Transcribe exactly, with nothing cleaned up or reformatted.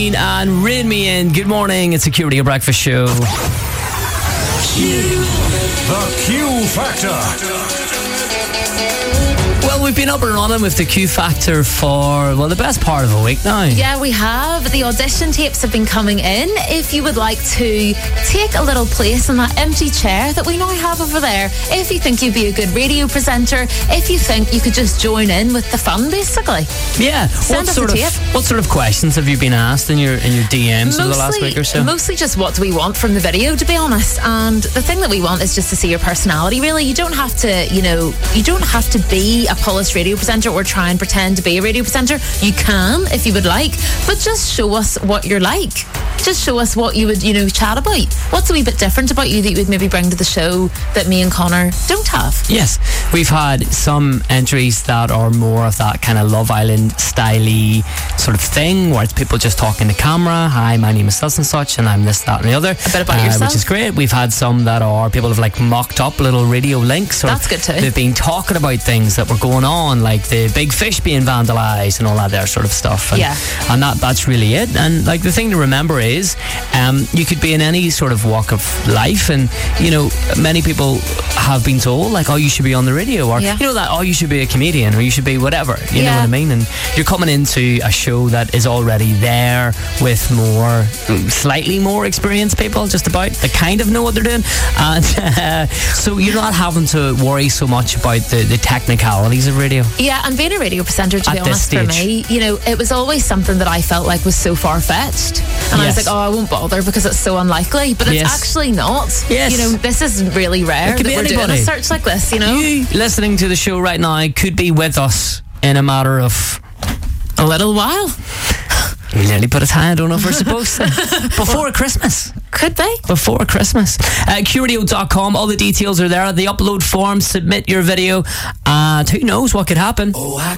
Queen and Rain Me In. Good morning, it's the Q Radio Breakfast Show. Q. The Q Factor. Well, we've been up and running with the Q Factor for, well, the best part of a week now. Yeah, we have. The audition tapes have been coming in. If you would like to take a little place in that empty chair that we now have over there, if you think you'd be a good radio presenter, if you think you could just join in with the fun, basically. Yeah. Send what us sort a of tape. what sort of questions have you been asked in your in your D Ms over the last week or so? Mostly just what do we want from the video, to be honest. And the thing that we want is just to see your personality, really. You don't have to, you know, you don't have to be a polished radio presenter or try and pretend to be a radio presenter. You can if you would like, but just show us what you're like. Just show us what you would, you know, chat about. What's a wee bit different about you that you would maybe bring to the show that me and Connor don't have? Yes, we've had some entries that are more of that kind of Love Island styley sort of thing, where it's people just talking to camera. Hi, my name is such and such, and I'm this, that, and the other. A bit about uh, yourself, which is great. We've had some that are people have like mocked up little radio links. Or That's good too. They've been talking about things that were going on, like the big fish being vandalised and all that there sort of stuff. And, Yeah. and that that's really it. And like the thing to remember is, um, you could be in any sort of walk of life, and you know, many people have been told like, oh, you should be on the radio, or Yeah. you know that, oh, you should be a comedian, or you should be whatever. You know Yeah. what I mean? And you're coming into a show that is already there with more, slightly more experienced people, just about that kind of know what they're doing, and uh, so you're not having to worry so much about the, the technicalities of radio. Yeah, and being a radio presenter, to At be this honest, for stage. me, you know, it was always something that I felt like was so far-fetched. And I was Yes. like, oh, I won't bother because it's so unlikely. But it's Yes. actually not. Yes. You know, this is really rare It could that be we're doing anybody. a search like this, you know? You listening to the show right now could be with us in a matter of A little while. we nearly put a time, I don't know if we're supposed to. Before Christmas. Could be. Before Christmas. Uh, Q radio dot com, all the details are there. The upload form, submit your video, and who knows what could happen. Oh, I